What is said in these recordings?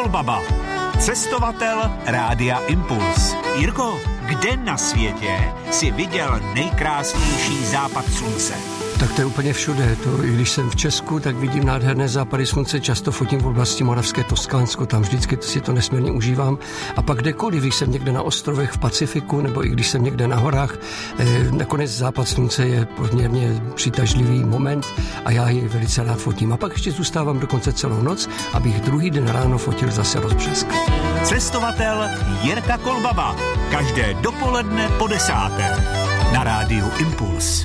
Kolbaba, cestovatel Rádia Impuls. Jirko, kde na světě si viděl nejkrásnější západ slunce? Tak to je úplně všude. I když jsem v Česku, tak vidím nádherné západy slunce. Často fotím v oblasti Moravské Toskánsko, tam vždycky si to nesmírně užívám. A pak kdekoliv, když jsem někde na ostrovech v Pacifiku, nebo i když jsem někde na horách, nakonec západ slunce je poměrně přitažlivý moment a já ji velice rád fotím. A pak ještě zůstávám dokonce celou noc, abych druhý den ráno fotil zase rozbřesk. Cestovatel Jirka Kolbaba. Každé dopoledne po 10. na Rádiu Impuls.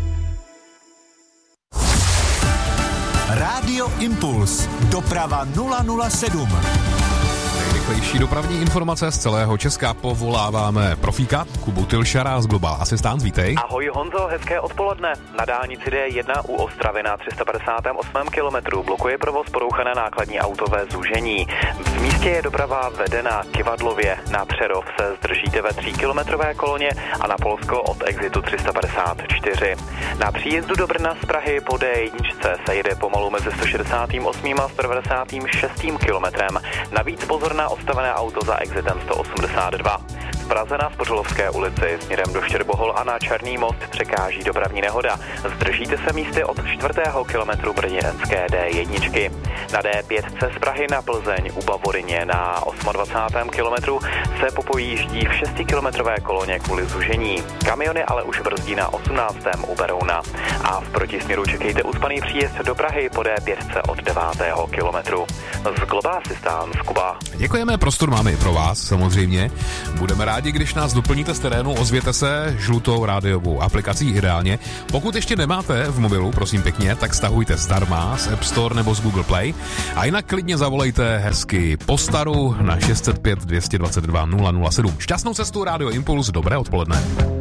Rádio Impuls. Doprava 007. Nejrychlejší dopravní informace z celého Česka. Povoláváme profíka Kubu Tilšara z Global Assistance. Vítej. Ahoj Honzo, hezké odpoledne. Na dálnici D1 u Ostravy na 358. kilometru blokuje provoz porouchané nákladní autové zúžení. V místě je doprava vedena Kivadlově. Na Přerov se zdržíte ve 3kilometrové koloně a na Polsko od exitu 354. Na příjezdu do Brna z Prahy po D1 se jede pomalu mezi 168. a 196. kilometrem. Navíc pozor na odstavené auto za exitem 182. V Praze na Spořilovské ulici směrem do Štěrbohol a na Černý most překáží dopravní nehoda. Zdržíte se místy od 4. kilometru brněnské D1. Na D5 z Prahy na Plzeň u Bavoryně na 28. kilometru se popojíždí v 6kilometrové koloně kvůli zužení. Kamiony ale už brzdí na 18. u Berouna. A v protisměru čekejte uspaný příjezd do Prahy po D5 od 9. kilometru. Z Global Assistance Kuba. Děkujeme, prostor máme i pro vás, samozřejmě. Budeme rádi, když nás doplníte z terénu, ozvěte se žlutou rádiovou aplikací ideálně. Pokud ještě nemáte v mobilu, prosím pěkně, tak stahujte zdarma z App Store nebo z Google Play. A jinak klidně zavolejte hezky po staru na 605 222 007. Šťastnou cestu, Rádio Impuls, dobré odpoledne.